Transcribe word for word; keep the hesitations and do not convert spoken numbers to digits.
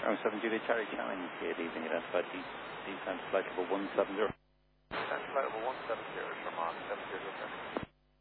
Round seven Juliet Charlie Challenge, good evening, identified descent flight level one seven zero. Descent flight level one seven zero, Sherman, seven zero.